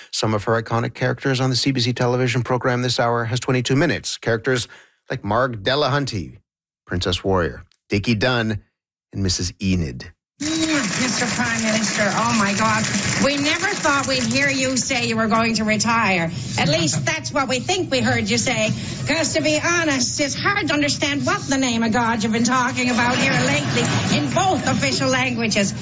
Some of her iconic characters on the CBC television program this hour has 22 minutes. Characters like Marg Delahunty, Princess Warrior, Dickie Dunn, and Mrs. Enid. Mr. Prime Minister, oh my God, we never thought we'd hear you say you were going to retire. At least that's what we think we heard you say. Because to be honest, it's hard to understand what the name of God you've been talking about here lately in both official languages.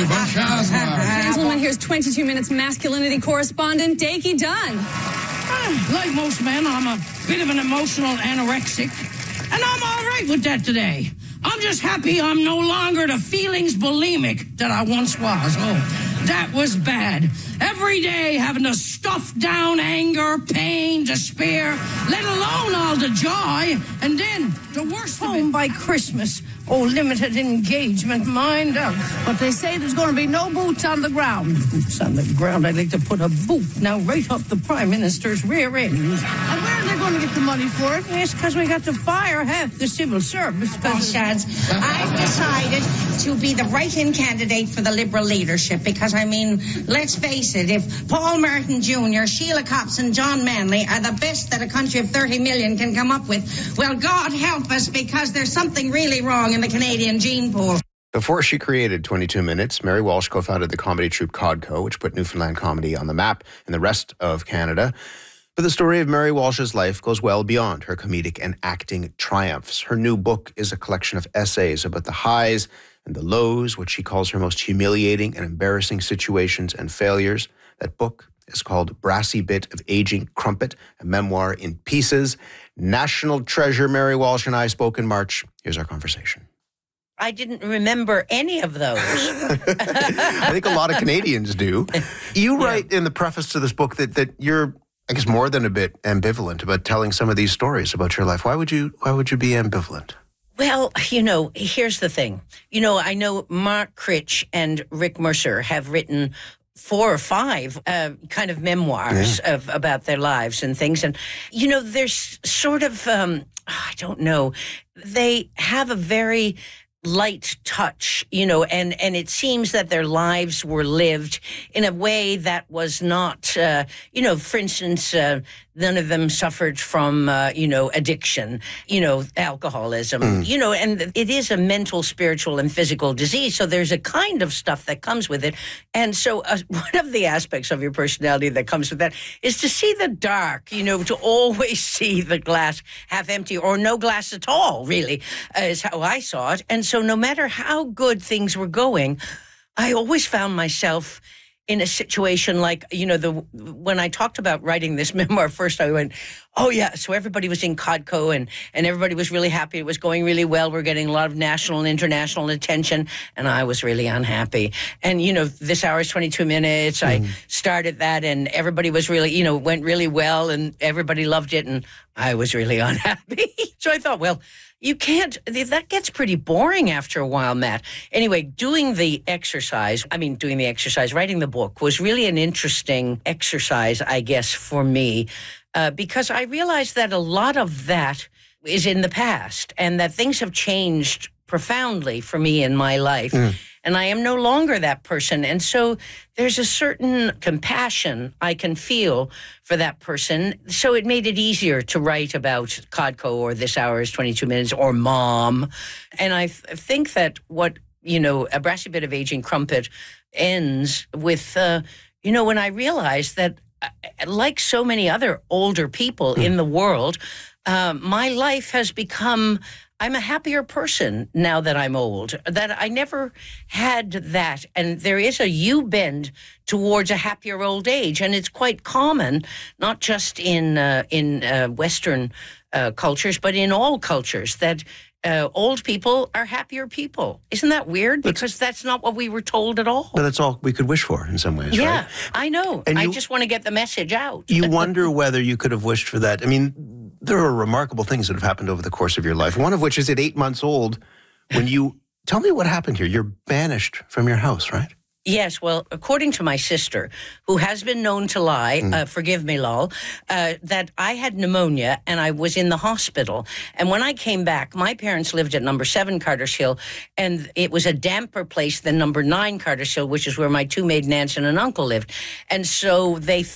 Gentlemen, here's 22 Minutes masculinity correspondent Dickie Dunn. Like most men, I'm a bit of an emotional anorexic, and I'm all right with that today. I'm just happy I'm no longer the feelings bulimic that I once was. Oh, that was bad. Every day having to stuff down anger, pain, despair, let alone all the joy. And then the worst of it. Home by Christmas. Oh, limited engagement, mind up. But they say there's going to be no boots on the ground. Boots on the ground? I'd like to put a boot now right up the Prime Minister's rear end. And where are they going to get the money for it? Yes, because we got to fire half the civil service. Shads, I've decided to be the write-in candidate for the Liberal leadership because, I mean, let's face it, if Paul Martin Jr., Sheila Copps and John Manley are the best that a country of 30 million can come up with, well, God help us, because there's something really wrong in the Canadian gene pool. Before she created 22 Minutes, Mary Walsh co-founded the comedy troupe Codco, which put Newfoundland comedy on the map in the rest of Canada. But the story of Mary Walsh's life goes well beyond her comedic and acting triumphs. Her new book is a collection of essays about the highs and the lows, what she calls her most humiliating and embarrassing situations and failures. That book is called Brassy Bit of Aging Crumpet, a memoir in pieces. National treasure Mary Walsh and I spoke in March. Here's our conversation. I didn't remember any of those. I think a lot of Canadians do. You write in the preface to this book that you're, I guess, more than a bit ambivalent about telling some of these stories about your life. Why would you be ambivalent? Well, here's the thing. I know Mark Critch and Rick Mercer have written 4 or 5 kind of memoirs about their lives and things. And, there's sort of, I don't know, they have a very light touch, and it seems that their lives were lived in a way that was not, for instance, none of them suffered from, addiction, alcoholism, and it is a mental, spiritual, and physical disease. So there's a kind of stuff that comes with it. And so one of the aspects of your personality that comes with that is to see the dark, to always see the glass half empty or no glass at all, really, is how I saw it. And so no matter how good things were going, I always found myself in a situation like, when I talked about writing this memoir first, I went, oh yeah, so everybody was in Codco and everybody was really happy. It was going really well. We're getting a lot of national and international attention, and I was really unhappy. And, this hour is 22 minutes. I started that, and everybody was really, went really well, and everybody loved it, and I was really unhappy. So I thought, well, that gets pretty boring after a while, Matt. Anyway, writing the exercise, writing the book was really an interesting exercise, I guess, for me, because I realized that a lot of that is in the past and that things have changed profoundly for me in my life. And I am no longer that person. And so there's a certain compassion I can feel for that person. So it made it easier to write about Codco or This Hour is 22 Minutes or Mom. And I think that what, A Brassy Bit of Aging Crumpet ends with, when I realized that, like so many other older people in the world, my life has become... I'm a happier person now that I'm old, that I never had that. And there is a U-bend towards a happier old age. And it's quite common, not just in Western cultures, but in all cultures, that old people are happier people. Isn't that weird? Because that's not what we were told at all. But that's all we could wish for in some ways, yeah, right? I know. And I just want to get the message out. You wonder whether you could have wished for that. I mean, there are remarkable things that have happened over the course of your life. One of which is at 8 months old, when you... Tell me what happened here. You're banished from your house, right? Yes, well, according to my sister, who has been known to lie, forgive me, lol, that I had pneumonia and I was in the hospital. And when I came back, my parents lived at number 7 Carter's Hill, and it was a damper place than number 9 Carter's Hill, which is where my 2 maiden aunts and an uncle lived. And so they